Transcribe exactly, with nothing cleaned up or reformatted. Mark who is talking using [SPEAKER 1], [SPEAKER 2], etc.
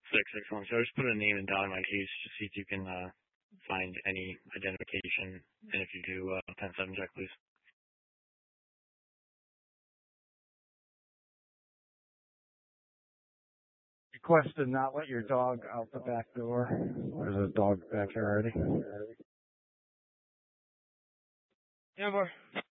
[SPEAKER 1] six six one. So just put a name and dot in my case to see if you can uh, find any identification. And if you do, uh, ten seven check, please.
[SPEAKER 2] Request to not let your dog out the back door. There's a dog back here already.
[SPEAKER 3] Yeah, boy.